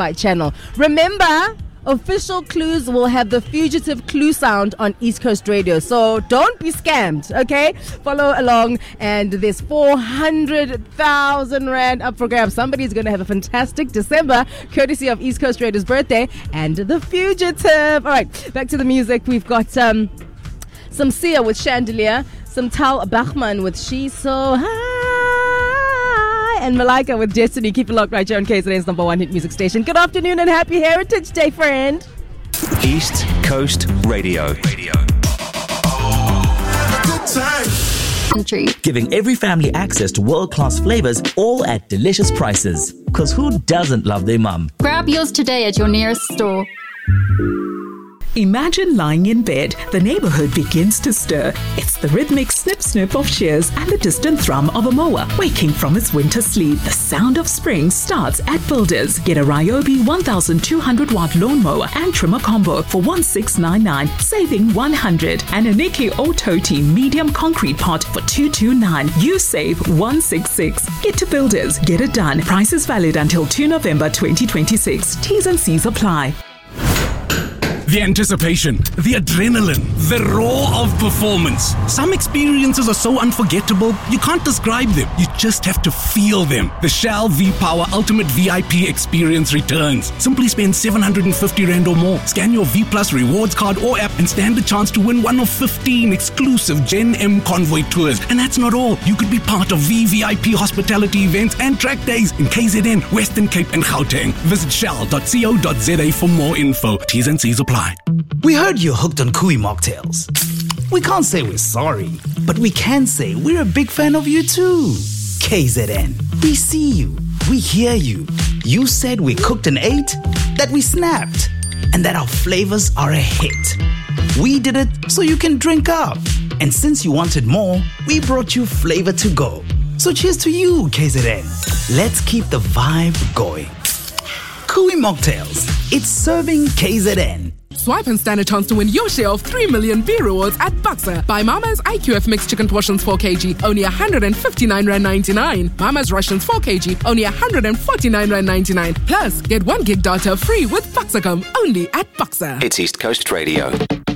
Wi-Fi channel. Remember, official clues will have the fugitive clue sound on East Coast Radio. So don't be scammed, okay? Follow along, and there's 400,000 Rand up for grabs. Somebody's going to have a fantastic December, courtesy of East Coast Radio's birthday and the fugitive. All right, back to the music. We've got some Sia with Chandelier, some Tal Bachman with She's So High, and Malika with Destiny. Keep it locked right here on KZN's number one hit music station. Good afternoon and happy Heritage Day, friend. East Coast Radio. Good time. Giving every family access to world-class flavors, all at delicious prices. Because who doesn't love their mum? Grab yours today at your nearest store. Imagine lying in bed, the neighborhood begins to stir. It's the rhythmic snip-snip of shears and the distant thrum of a mower waking from its winter sleep. The sound of spring starts at Builders. Get a Ryobi 1200-watt lawnmower and trimmer combo for 1699, saving 100. And a Nikki Ototi medium concrete pot for 229. You save 166. Get to Builders. Get it done. Price is valid until 2 November 2026. T's and C's apply. The anticipation, the adrenaline, the roar of performance. Some experiences are so unforgettable, you can't describe them. You just have to feel them. The Shell V-Power Ultimate VIP experience returns. Simply spend 750 Rand or more. Scan your V Plus rewards card or app and stand a chance to win one of 15 exclusive Gen M Convoy tours. And that's not all. You could be part of VVIP hospitality events and track days in KZN, Western Cape and Gauteng. Visit shell.co.za for more info. T's and C's apply. We heard you're hooked on Kui mocktails. We can't say we're sorry, but we can say we're a big fan of you too. KZN, we see you, we hear you. You said we cooked and ate, that we snapped, and that our flavors are a hit. We did it so you can drink up. And since you wanted more, we brought you flavor to go. So cheers to you, KZN. Let's keep the vibe going. Kui mocktails, it's serving KZN. Swipe and stand a chance to win your share of 3 million B rewards at Boxer. Buy Mama's IQF mixed chicken portions 4 kg, only 159 Rand 99. Mama's Russians 4 kg, only 149 Rand 99. Plus, get 1 gig data free with Boxercom, only at Boxer. It's East Coast Radio.